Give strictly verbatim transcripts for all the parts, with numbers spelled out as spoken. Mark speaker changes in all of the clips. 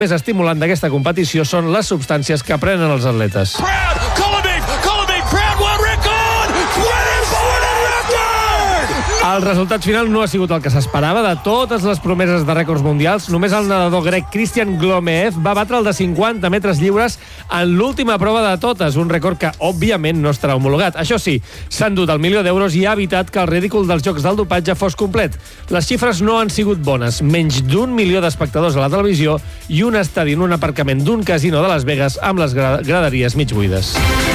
Speaker 1: més estimulant d'aquesta competició són les substàncies que prenen els atletes.
Speaker 2: Proud, Kolovich, Kolovich, Proud will record! Guinness World Record!
Speaker 1: El resultat final no ha sigut el que s'esperava. De totes les promeses de rècords mundials, només el nedador grec Christian Glomeev va batre el de cinquanta metres lliures en l'última prova de totes, un rècord que, òbviament, no estarà homologat. Això sí, s'ha endut el milió d'euros i ha evitat que el ridícul dels jocs del dopatge fos complet. Les xifres no han sigut bones. Menys d'un milió d'espectadors a la televisió i un estadi en un aparcament d'un casino de Las Vegas amb les graderies mig buides.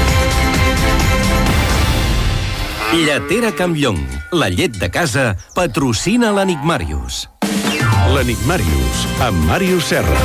Speaker 3: Lletera Campllong, la llet de casa, patrocina l'Enigmàrius.
Speaker 4: L'Enigmàrius, amb Màrius Serra.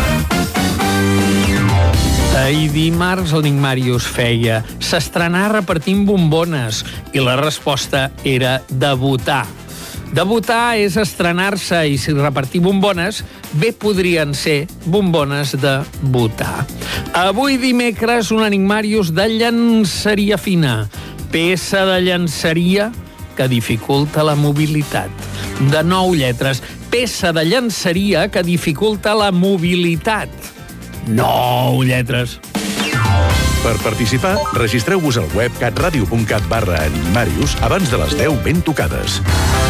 Speaker 5: Ahir dimarts l'Enigmàrius feia s'estrenar repartint bombones i la resposta era debutar. Debutar és estrenar-se i si repartir bombones, bé podrien ser bombones de votar. Avui dimecres un Enigmàrius de llançaria fina, peça de llançaria que dificulta la mobilitat. De nou lletres, peça de llançaria que dificulta la mobilitat. Nou lletres.
Speaker 4: Per participar, registreu-vos al web catradio punt cat barra Enigmàrius abans de les deu ben tocades.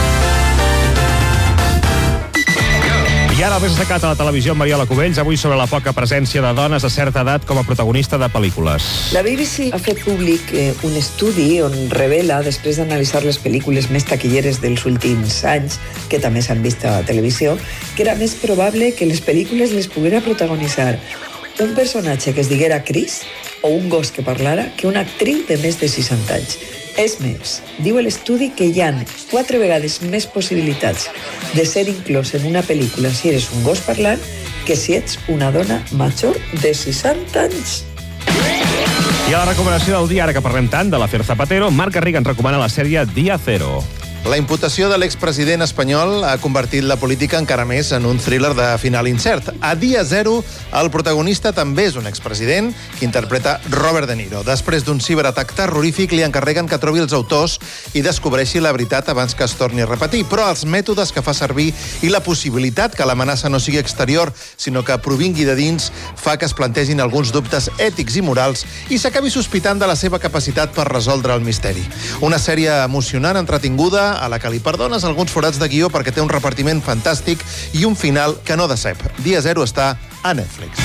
Speaker 1: I ara més destacat a la televisió amb Mariola Cubells, avui sobre la poca presència de dones de certa edat com a protagonista de pel·lícules.
Speaker 6: La B B C ha fet públic eh, un estudi on revela, després d'analitzar les pel·lícules més taquilleres dels últims anys, que també s'han vist a la televisió, que era més probable que les pel·lícules les poguera protagonitzar un personatge que es diguera Chris o un gos que parlara que una actriu de més de seixanta anys. És més, diu l'estudi que hi ha quatre vegades més possibilitats de ser inclòs en una pel·lícula si eres un gos parlant que si ets una dona major de seixanta anys.
Speaker 1: I a la recomanació del dia, ara que parlem tant de l'afer Zapatero, Marc Garriga ens recomana la sèrie Día Cero.
Speaker 7: La imputació de l'expresident espanyol ha convertit la política encara més en un thriller de final incert. A Dia Zero, el protagonista també és un expresident que interpreta Robert De Niro. Després d'un ciberatac terrorífic, li encarreguen que trobi els autors i descobreixi la veritat abans que es torni a repetir. Però els mètodes que fa servir i la possibilitat que l'amenaça no sigui exterior, sinó que provingui de dins, fa que es plantegin alguns dubtes ètics i morals i s'acabi sospitant de la seva capacitat per resoldre el misteri. Una sèrie emocionant, entretinguda, a la que li perdones alguns forats de guió perquè té un repartiment fantàstic i un final que no decep. Dia Zero està a Netflix.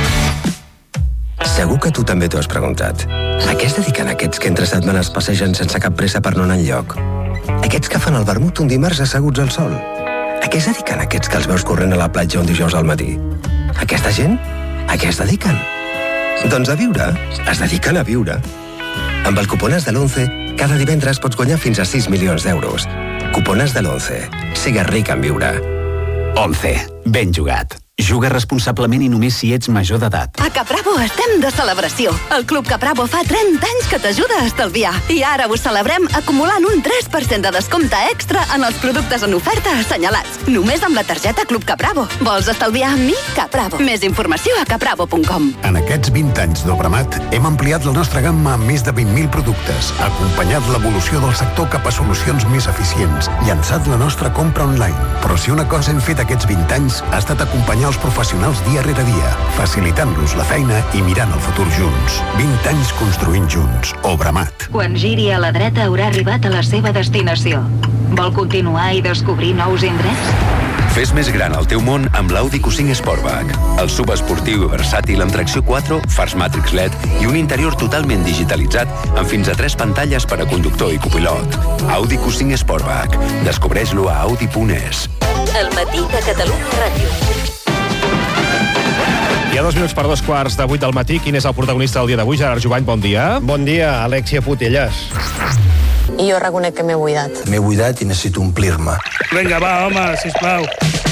Speaker 8: Segur que tu també t'ho has preguntat. A què es dediquen aquests que entre setmanes passegen sense cap pressa per no anar enlloc? Aquests que fan el vermut un dimarts asseguts al sol? A què es dediquen aquests que els veus corrent a la platja un dijous al matí? Aquesta gent? A què es dediquen? Doncs a viure. Es dediquen a viure. Amb el Cupones de l'once, cada divendres pots guanyar fins a sis milions d'euros. Cupones de l'once. Sigues ric en viure.
Speaker 9: once. Ben jugat. Juga responsablement i només si ets major d'edat.
Speaker 10: A Capravo estem de celebració. El Club Capravo fa trenta anys que t'ajuda a estalviar. I ara ho celebrem acumulant un tres per cent de descompte extra en els productes en oferta assenyalats. Només amb la targeta Club Capravo. Vols estalviar amb mi? Capravo. Més informació a capravo punt com.
Speaker 11: En aquests vint anys d'Obramat hem ampliat la nostra gamma amb més de vint mil productes, acompanyat l'evolució del sector cap a solucions més eficients, llançat la nostra compra online. Però si una cosa hem fet aquests vint anys ha estat acompanyar els professionals dia rere dia, facilitant-los la feina i mirant el futur junts. vint anys construint junts. Obramat.
Speaker 12: Quan giri a la dreta haurà arribat a la seva destinació. Vol continuar i descobrir nous indrets?
Speaker 3: Fes més gran el teu món amb l'Audi Q cinc Sportback. El subesportiu i versàtil amb tracció quatre, fars Matrix L E D i un interior totalment digitalitzat amb fins a tres pantalles per a conductor i copilot. Audi Q cinc Sportback. Descobreix-lo a audi punt es.
Speaker 13: El matí de Catalunya Ràdio.
Speaker 1: Hi ha dos minuts per dos quarts de vuit del matí. Quin és el protagonista del dia d'avui? Gerard Jubany, bon dia.
Speaker 14: Bon dia, Alexia Putellas.
Speaker 15: I jo reconec que m'he buidat.
Speaker 16: M'he buidat i necessito omplir-me.
Speaker 14: Vinga, va, home, sisplau.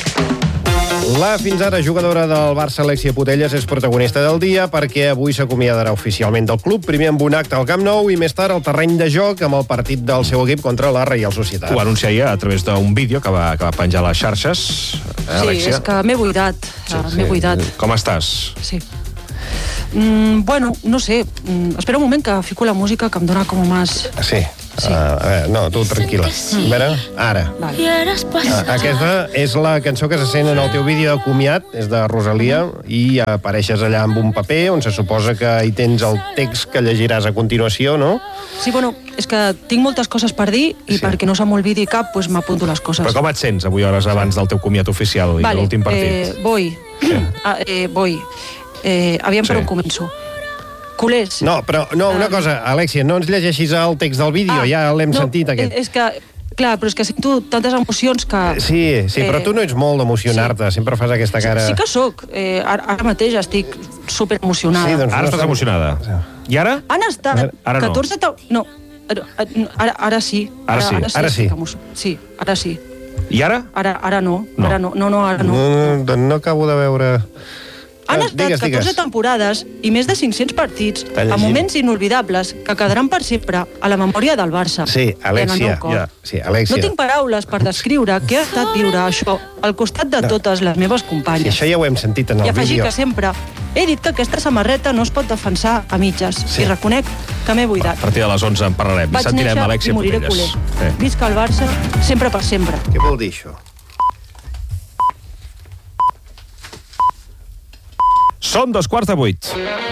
Speaker 14: La fins ara jugadora del Barça, Alexia Putellas, és protagonista del dia perquè avui s'acomiadarà oficialment del club, primer amb un acte al Camp Nou i més tard al terreny de joc amb el partit del seu equip contra la Reial Societat.
Speaker 1: Ho anunciaria a través d'un vídeo que va, que va penjar a les xarxes. Eh,
Speaker 17: sí, és que m'he buidat. Sí, m'he sí. buidat.
Speaker 1: Com estàs?
Speaker 17: Sí. Mm, bueno, no sé. Mm, espera un moment que fico la música que em dona com més...
Speaker 14: Sí.
Speaker 17: Sí.
Speaker 14: Uh, a veure, no, tu tranquil·la. A veure, ara.
Speaker 17: Vale.
Speaker 14: Uh, aquesta és la cançó que se sent en el teu vídeo de comiat, és de Rosalia, i apareixes allà amb un paper on se suposa que hi tens el text que llegiràs a continuació, no?
Speaker 17: Sí, bueno, és que tinc moltes coses per dir i sí. perquè no se m'olvidi cap, doncs m'apunto les coses.
Speaker 18: Però com et sents avui hores abans del teu comiat oficial i
Speaker 17: vale,
Speaker 18: de l'últim partit?
Speaker 17: Eh, voy. Sí. Ah, eh, voy. Eh, aviam sí. per on començo. Culers.
Speaker 14: No, però no, una cosa, Alexia, no ens llegeixis el text del vídeo, ah, ja l'hem
Speaker 17: no,
Speaker 14: sentit, aquest.
Speaker 17: És que, clar, però és que sento tantes emocions que...
Speaker 14: Sí, sí, eh, però tu no ets molt d'emocionar-te, sí. sempre fas aquesta cara...
Speaker 17: Sí, sí que sóc. Eh, ara, ara mateix estic super emocionada.
Speaker 18: Sí, doncs ara no estàs emocionada. I ara?
Speaker 17: Han estat
Speaker 18: ara no.
Speaker 17: catorze... Ta... No, ara, ara sí.
Speaker 18: Ara sí.
Speaker 17: Ara,
Speaker 14: ara sí.
Speaker 17: Ara sí. Sí, ara sí.
Speaker 18: I ara?
Speaker 17: Ara, ara no.
Speaker 18: no.
Speaker 17: Ara no. No, no, ara no.
Speaker 14: No, no, no acabo de veure...
Speaker 17: Han estat digues, catorze digues. temporades i més de cinc-cents partits a moments inolvidables que quedaran per sempre a la memòria del Barça.
Speaker 14: Sí, Alexia. Ja, sí, Alexia.
Speaker 17: No tinc paraules per descriure què ha estat viure això al costat de no. totes les meves companyes.
Speaker 14: I això ja ho hem sentit en el vídeo.
Speaker 17: I afegir que sempre he dit que aquesta samarreta no es pot defensar a mitges. Sí. I reconec que m'he buidat.
Speaker 18: A partir de les onze en parlarem.
Speaker 17: Vaig néixer i moriré culer. Sí. Visca el Barça, sempre per sempre.
Speaker 14: Què vol dir això?
Speaker 18: Són dos quarts de vuit.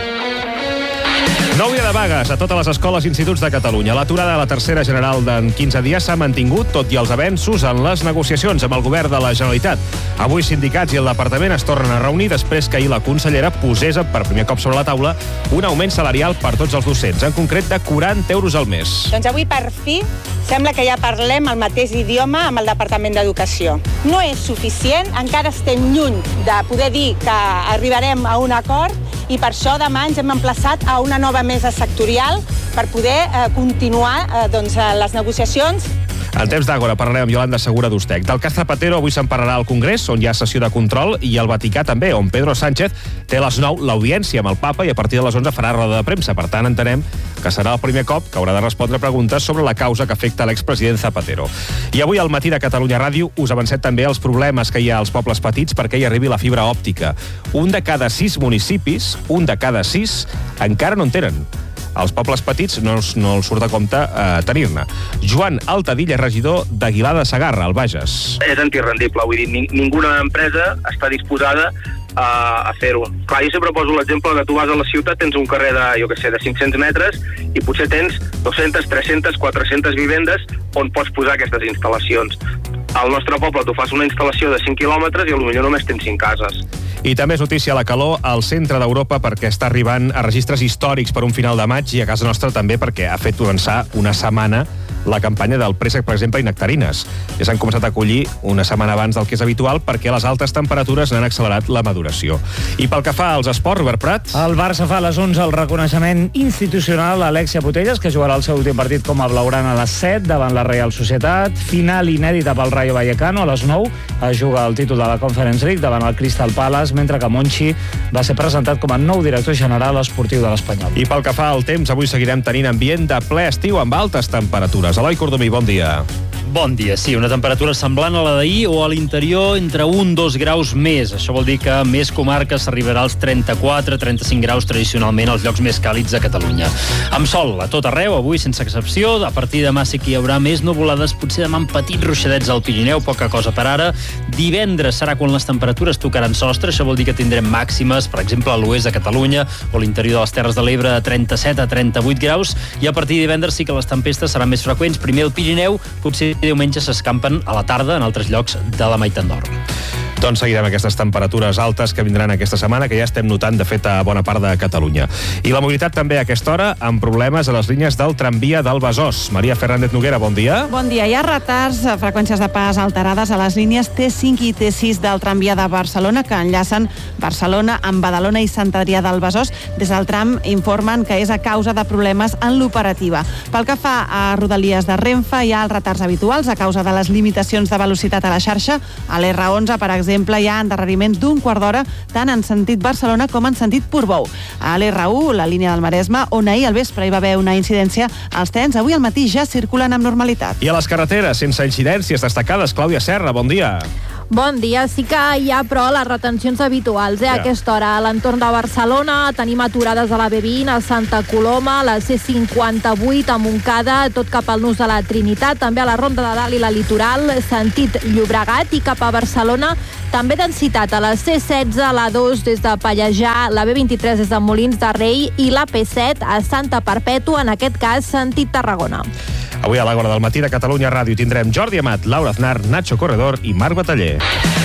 Speaker 18: Nou dia de vagues a totes les escoles i instituts de Catalunya. L'aturada de la tercera general d'en quinze dies s'ha mantingut, tot i els avenços en les negociacions amb el govern de la Generalitat. Avui sindicats i el departament es tornen a reunir després que ahir la consellera posés per primer cop sobre la taula un augment salarial per tots els docents, en concret de quaranta euros al mes.
Speaker 19: Doncs avui, per fi, sembla que ja parlem el mateix idioma amb el Departament d'Educació. No és suficient, encara estem lluny de poder dir que arribarem a un acord i per això demà ens hem emplaçat a una nova mesa sectorial per poder eh, continuar eh, doncs, les negociacions.
Speaker 18: En temps d'Àgora parlarem amb Yolanda Segura d'Ustec. Del cas Zapatero avui se'n parlarà al Congrés, on hi ha sessió de control, i al Vaticà també, on Pedro Sánchez té a les nou l'audiència amb el papa i a partir de les onze farà roda de premsa. Per tant, entenem que serà el primer cop que haurà de respondre preguntes sobre la causa que afecta l'expresident Zapatero. I avui al matí de Catalunya Ràdio us avancem també els problemes que hi ha als pobles petits perquè hi arribi la fibra òptica. Un de cada sis municipis, un de cada sis, encara no en tenen. Als pobles petits no, no els surt a compte eh, tenir-ne. Joan Altadilla és regidor d'Aguilar de Segarra, al Bages.
Speaker 20: És antirrendible, vull dir, ninguna empresa està disposada a, a fer-ho. Clar, jo sempre poso l'exemple que tu vas a la ciutat, tens un carrer de, jo què sé, de cinc-cents metres i potser tens dos-centes, tres-centes, quatre-centes vivendes on pots posar aquestes instal·lacions. Al nostre poble tu fas una instal·lació de cinc quilòmetres i potser només tens cinc cases.
Speaker 18: I també és notícia la calor al centre d'Europa perquè està arribant a registres històrics per un final de maig i a casa nostra també perquè ha fet avançar una setmana la campanya del préssec, per exemple, i nectarines. Ja s'han començat a collir una setmana abans del que és habitual perquè les altes temperatures n'han accelerat la maduració. I pel que fa als esports, Robert Prat...
Speaker 21: El Barça fa a les onze el reconeixement institucional a Alexia Putellas, que jugarà el seu últim partit com a blaugrana a les set davant la Real Societat. Final inèdita pel Rayo Vallecano. A les nou es juga el títol de la Conference League davant el Crystal Palace, mentre que Monchi va ser presentat com a nou director general esportiu de l'Espanyol.
Speaker 18: I pel que fa al temps, avui seguirem tenint ambient de ple estiu amb altes temperatures. Eloi Cordomí, bon dia.
Speaker 22: Bon dia, sí, una temperatura semblant a la d'ahir o a l'interior entre un o dos graus més. Això vol dir que a més comarques s'arribarà als trenta-quatre a trenta-cinc graus tradicionalment als llocs més càlids de Catalunya. Amb sol a tot arreu, avui sense excepció. A partir de demà sí que hi haurà més nuvolades, potser demà amb petits ruixadets al Pirineu, poca cosa per ara. Divendres serà quan les temperatures tocaran sostre, això vol dir que tindrem màximes, per exemple, a l'oest de Catalunya o a l'interior de les Terres de l'Ebre a trenta-set a trenta-vuit graus, i a partir de divendres sí que les tempestes seran més freqüents. Primer al Pirineu, potser diumenge s'escampen a la tarda en altres llocs de la meitat nord.
Speaker 18: Doncs seguirem aquestes temperatures altes que vindran aquesta setmana, que ja estem notant, de fet, a bona part de Catalunya. I la mobilitat també a aquesta hora, amb problemes a les línies del tramvia del Besòs. Maria Fernández Noguera, bon dia.
Speaker 23: Bon dia. Hi ha retards, freqüències de pas alterades a les línies T cinc i T sis del tramvia de Barcelona, que enllacen Barcelona amb Badalona i Sant Adrià del Besòs. Des del tram informen que és a causa de problemes en l'operativa. Pel que fa a Rodalies de Renfe, hi ha els retards habituals a causa de les limitacions de velocitat a la xarxa. A l'R onze, per exemple, exemple, hi ha endarreriments d'un quart d'hora tant en sentit Barcelona com en sentit Portbou. A l'R u, la línia del Maresme, on ahir al vespre hi va haver una incidència, els trens avui al matí ja circulen amb normalitat.
Speaker 18: I a les carreteres, sense incidències destacades, Clàudia Serra, bon dia.
Speaker 2: Bon dia. Sí que hi ha, però, les retencions habituals, eh, a
Speaker 1: Ja.
Speaker 2: aquesta hora. A l'entorn de Barcelona tenim aturades a la B vint, a Santa Coloma, a la C cinquanta-vuit, a Montcada, tot cap al nus de la Trinitat, també a la Ronda de Dalt i la Litoral, sentit Llobregat, i cap a Barcelona també densitat a la C setze, a la dos des de Pallejà, la B vint-i-tres des de Molins de Rei i la P set a Santa Perpètua, en aquest cas sentit Tarragona.
Speaker 18: Avui a l'Àgora del matí de Catalunya Ràdio tindrem Jordi Amat, Laura Aznar, Nacho Corredor i Marc Bataller.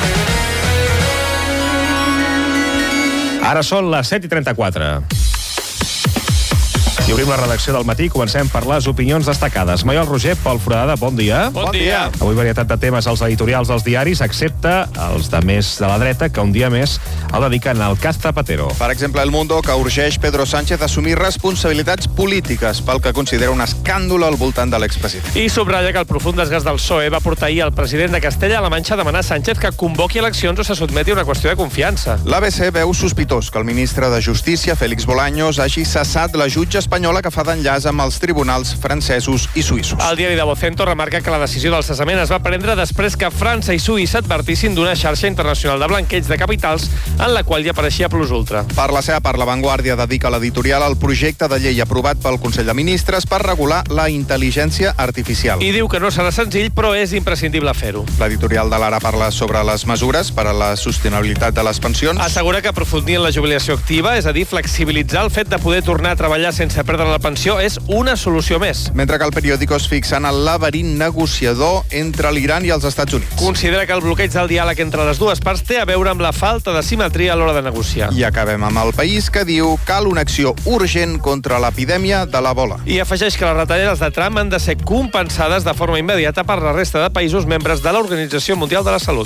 Speaker 18: Ara són les set i trenta-quatre. I obrim la redacció del matí. Comencem per les opinions destacades. Maiol Roger, Pol Foradada, bon dia.
Speaker 1: Bon dia.
Speaker 18: Avui varietat de temes als editorials dels diaris, excepte els de més de la dreta, que un dia més el dediquen al cas Zapatero.
Speaker 4: Per exemple, El Mundo, que urgeix Pedro Sánchez a assumir responsabilitats polítiques pel que considera un escàndol al voltant de l'expresident.
Speaker 1: I subratlla que el profund desgast del P S O E va portar ahir el president de Castella-La Manxa a demanar a Sánchez que convoqui eleccions o se sotmeti a una qüestió de confiança.
Speaker 4: L'A B C veu sospitós que el ministre de Justícia, Félix Bolaños, hagi cessat la jutge espanyola que fa d'enllaç amb els tribunals francesos i suïssos.
Speaker 1: El diari de Vocento remarca que la decisió del cessament es va prendre després que França i Suïssa advertissin d'una xarxa internacional de blanqueig de capitals en la qual hi apareixia Plus Ultra.
Speaker 4: Per la seva part, La Vanguardia dedica l'editorial al projecte de llei aprovat pel Consell de Ministres per regular la intel·ligència artificial.
Speaker 1: I diu que no serà senzill, però és imprescindible fer-ho.
Speaker 4: L'editorial de l'Ara parla sobre les mesures per a la sostenibilitat de les pensions.
Speaker 1: Assegura que aprofundir en la jubilació activa, és a dir, flexibilitzar el fet de poder tornar a treballar sense perdre la pensió, és una solució més.
Speaker 4: Mentre que el periòdico es fixa en el laberint negociador entre l'Iran i els Estats Units.
Speaker 1: Considera que el bloqueig del diàleg entre les dues parts té a veure amb la falta de simetria a l'hora de negociar.
Speaker 4: I acabem amb El País, que diu cal una acció urgent contra l'epidèmia de l'Ebola.
Speaker 1: I afegeix que les retallades de Trump han de ser compensades de forma immediata per la resta de països membres de l'Organització Mundial de la Salut.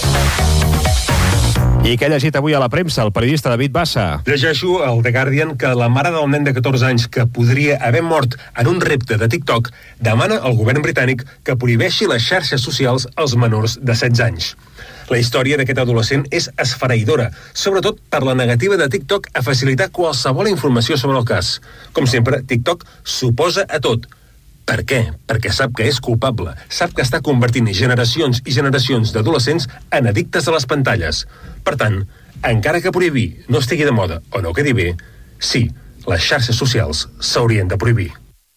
Speaker 18: I què ha llegit avui a la premsa el periodista David Bassa?
Speaker 5: Llegeixo al The Guardian que la mare del nen de catorze anys que podria haver mort en un repte de TikTok demana al govern britànic que prohibeixi les xarxes socials als menors de setze anys. La història d'aquest adolescent és esfereïdora, sobretot per la negativa de TikTok a facilitar qualsevol informació sobre el cas. Com sempre, TikTok s'oposa a tot. Per què? Perquè sap que és culpable. Sap que està convertint generacions i generacions d'adolescents en addictes a les pantalles. Per tant, encara que prohibir no estigui de moda o no quedi bé, sí, les xarxes socials s'haurien de prohibir.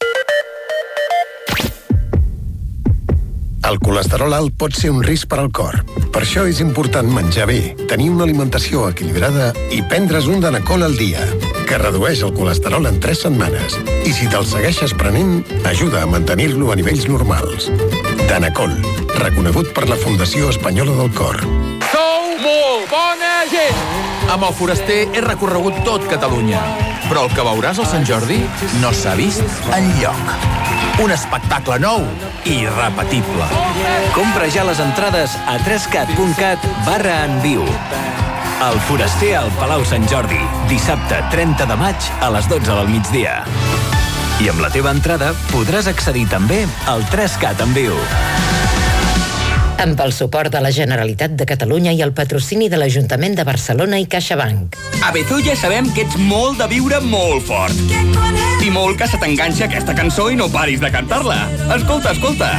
Speaker 11: El colesterol alt pot ser un risc per al cor. Per això és important menjar bé, tenir una alimentació equilibrada i prendre's un Danacol al dia, que redueix el colesterol en tres setmanes. I si te'l segueixes prenent, ajuda a mantenir-lo a nivells normals. Danacol, reconegut per la Fundació Espanyola del Cor.
Speaker 24: Sou molt bona gent! Amb el Foraster he recorregut tot Catalunya, però el que veuràs al Sant Jordi no s'ha vist enlloc. Un espectacle nou i irrepetible.
Speaker 9: Compra ja les entrades a trescat punt cat barra en viu. El Foraster al Palau Sant Jordi, dissabte trenta de maig a les dotze del migdia. I amb la teva entrada podràs accedir també al trescat en viu.
Speaker 25: Amb el suport de la Generalitat de Catalunya i el patrocini de l'Ajuntament de Barcelona i CaixaBank.
Speaker 26: A Bezoya sabem que ets molt de viure molt fort. I molt que se t'enganxa aquesta cançó i no paris de cantar-la. Escolta, escolta.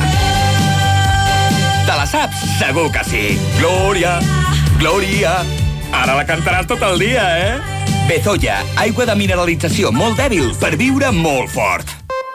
Speaker 26: Te la saps? Segur que sí. Glòria, Glòria. Ara la cantaràs tot el dia, eh? Bezoya, aigua de mineralització molt dèbil per viure molt fort.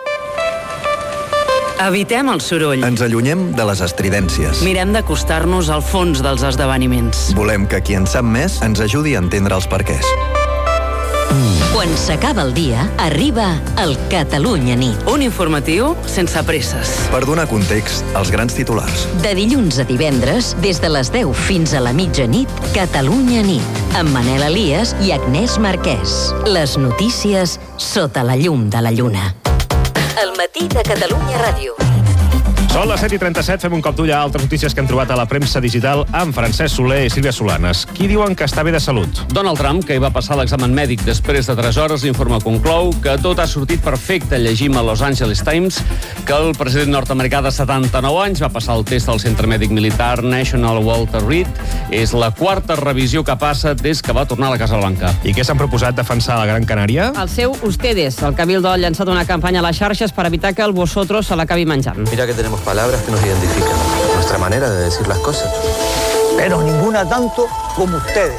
Speaker 27: Evitem el soroll.
Speaker 28: Ens allunyem de les estridències.
Speaker 27: Mirem d'acostar-nos al fons dels esdeveniments.
Speaker 28: Volem que qui en sap més ens ajudi a entendre els perquès.
Speaker 13: Quan s'acaba el dia, arriba el Catalunya Nit.
Speaker 27: Un informatiu sense presses.
Speaker 28: Per donar context als grans titulars.
Speaker 13: De dilluns a divendres, des de les deu fins a la mitjanit, Catalunya Nit, amb Manel Elias i Agnès Marquès. Les notícies sota la llum de la lluna. El matí de Catalunya Ràdio.
Speaker 18: Són les set i trenta-set, fem un cop d'ull a altres notícies que hem trobat a la premsa digital amb Francesc Soler i Sílvia Solanes. Qui diuen que està bé de salut?
Speaker 29: Donald Trump, que hi va passar l'examen mèdic després de tres hores, l'informe conclou que tot ha sortit perfecte. Llegim a Los Angeles Times que el president nord-americà de setanta-nou anys va passar el test al centre mèdic militar National Walter Reed. És la quarta revisió que passa des que va tornar a la Casa Blanca.
Speaker 18: I què s'han proposat defensar a la Gran Canària?
Speaker 30: El seu Ustedes. El Cabildo ha llançat una campanya a les xarxes per evitar que el Vosotros se l'acabi menjant.
Speaker 31: Mira que tenemos palabras que nos identifican, nuestra manera de decir las cosas.
Speaker 3: pero ninguna tanto como ustedes.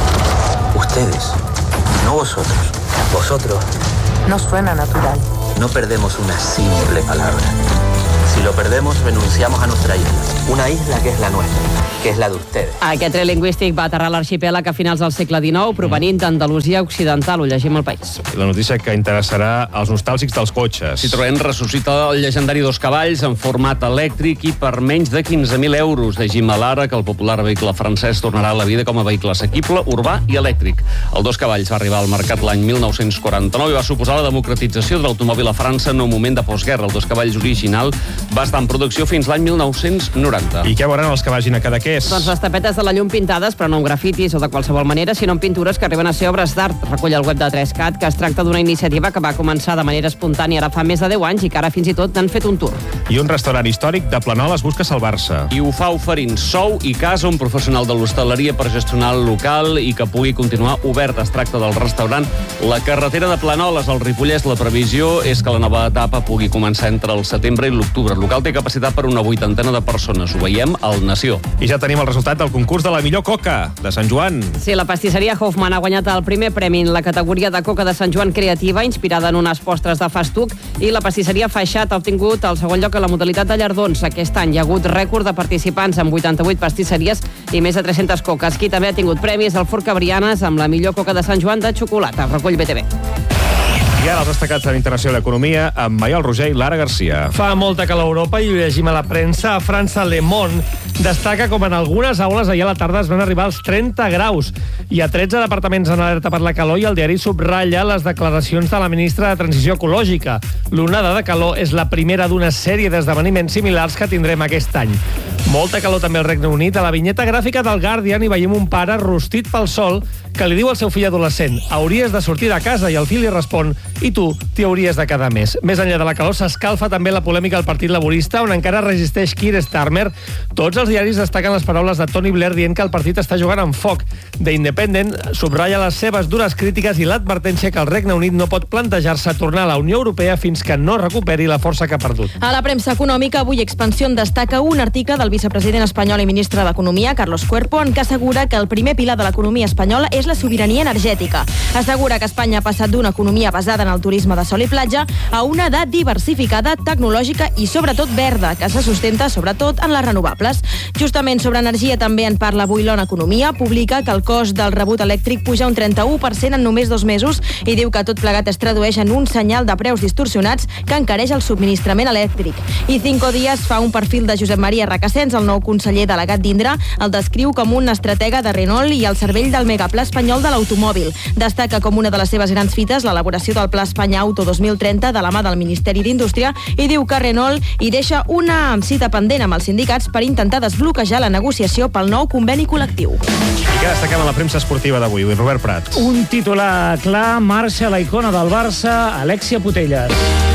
Speaker 6: Ustedes, no vosotros. Vosotros.
Speaker 7: No suena natural.
Speaker 6: No perdemos una simple palabra. Si lo perdemos, renunciamos a nuestra isla. Una isla que és la nuestra, que és la d'ustedes.
Speaker 30: Aquest tret lingüístic va aterrar a l'arxipèlag a finals del segle dinou, provenint d'Andalusia Occidental. Ho llegim al País.
Speaker 18: La notícia que interessarà als nostàlgics dels cotxes.
Speaker 29: Citroën ressuscita el llegendari dos cavalls en format elèctric i per menys de quinze mil euros. Llegim a l'Ara que el popular vehicle francès tornarà a la vida com a vehicle assequible, urbà i elèctric. El dos cavalls va arribar al mercat l'any mil nou-cents quaranta-nou i va suposar la democratització de l'automòbil a França en un moment de postguerra. El dos cavalls original va estar en producció fins l'any mil nou-cents noranta.
Speaker 18: I què veuran els que vagin a Cadaqués?
Speaker 30: Doncs les tapetes de la llum pintades, però no amb grafitis o de qualsevol manera, sinó amb pintures que arriben a ser obres d'art. Recull el web de tres cat que es tracta d'una iniciativa que va començar de manera espontània ara fa més de deu anys i que ara fins i tot n'han fet un tour.
Speaker 18: I un restaurant històric de Planoles busca salvar-se.
Speaker 29: I ho fa oferint sou i casa a un professional de l'hostaleria per gestionar el local i que pugui continuar obert. Es tracta del restaurant La Carretera de Planoles, al Ripollès. La previsió és que la nova etapa pugui començar entre el setembre i l'octubre. El local té capacitat per una vuitantena de persones. Ho veiem al Nació.
Speaker 18: I ja tenim el resultat del concurs de la millor coca de Sant Joan.
Speaker 30: Sí, la pastisseria Hoffman ha guanyat el primer premi en la categoria de coca de Sant Joan creativa, inspirada en unes postres de festuc, i la pastisseria Faixat ha obtingut el segon lloc a la modalitat de llardons. Aquest any hi ha hagut rècord de participants amb vuitanta-vuit pastisseries i més de tres-centes coques. Qui també ha tingut premis el Forn Cabrianes amb la millor coca de Sant Joan de xocolata. Recull B T V.
Speaker 18: I ara els destacats de l'Internació de l'Economia amb Maiol Roger i Lara Garcia.
Speaker 1: Fa molta calor a Europa i ho llegim a la premsa. A França, Le Monde destaca com en algunes aules ahir a la tarda es van arribar als trenta graus. Hi ha tretze departaments en alerta per la calor i el diari subratlla les declaracions de la ministra de Transició Ecològica. L'onada de calor és la primera d'una sèrie d'esdeveniments similars que tindrem aquest any. Molta calor també al Regne Unit. A la vinyeta gràfica del Guardian hi veiem un pare rostit pel sol que li diu al seu fill adolescent: hauries de sortir de casa, i el fill li respon: i tu t'hi hauries de quedar més. Més enllà de la calor s'escalfa també la polèmica al Partit Laborista, on encara resisteix Keir Starmer. Tots els diaris destaquen les paraules de Tony Blair dient que el partit està jugant amb foc. The Independent subratlla les seves dures crítiques i l'advertència que el Regne Unit no pot plantejar-se tornar a la Unió Europea fins que no recuperi la força que ha perdut.
Speaker 2: A la premsa econòmica, avui Expansión destaca un article del vicepresident espanyol i ministre d'Economia, Carlos Cuerpo, en què assegura que el primer pilar de l'economia espanyola és la sobirania energètica. Assegura que Espanya ha passat d'una economia basada en el turisme de sol i platja a una de diversificada, tecnològica i sobretot verda, que se sustenta sobretot en les renovables. Justament sobre energia també en parla avui l'On Economia, publica que el cost del rebut elèctric puja un trenta-u per cent en només dos mesos i diu que tot plegat es tradueix en un senyal de preus distorsionats que encareix el subministrament elèctric. I Cinco Días fa un perfil de Josep Maria Requesens, el nou conseller delegat d'Indra, el descriu com un estratega de Renault i el cervell del megapla espanyol de l'automòbil. Destaca com una de les seves grans fites l'elaboració del Pla Espanya Auto dos mil trenta de la mà del Ministeri d'Indústria i diu que Renault hi deixa una cita pendent amb els sindicats per intentar desbloquejar la negociació pel nou conveni col·lectiu.
Speaker 18: I què destaquem a la premsa esportiva d'avui, Robert Prat?
Speaker 21: Un titular clar, marxa la icona del Barça, Alexia Putellas.